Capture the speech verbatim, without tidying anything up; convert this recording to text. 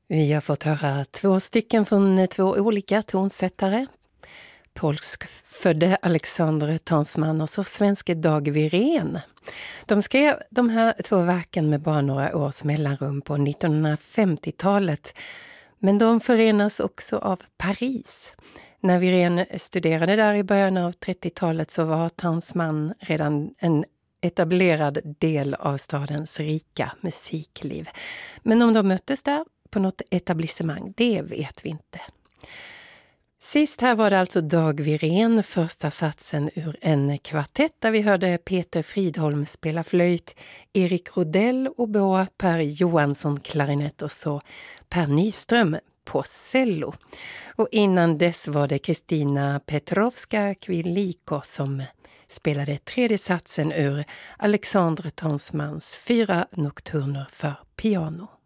Vi har fått höra två stycken från två olika tonsättare. Polskfödde Alexander Tonsman och så svenske Dag Wirén. De skrev de här två verken med bara några års mellanrum på nittonhundrafemtiotalet. Men de förenas också av Paris. När Wirén studerade där i början av trettiotalet så var Tonsman redan en etablerad del av stadens rika musikliv. Men om de möttes där på något etablissemang, det vet vi inte. Sist här var det alltså Dag Wirén, första satsen ur en kvartett där vi hörde Peter Fridholm spela flöjt, Erik Rodell och Boa, Per Johansson klarinett och så Per Nyström på cello. Och innan dess var det Kristina Petrovska-Kviliko som spelade tredje satsen ur Alexander Tonsmans fyra nokturner för piano.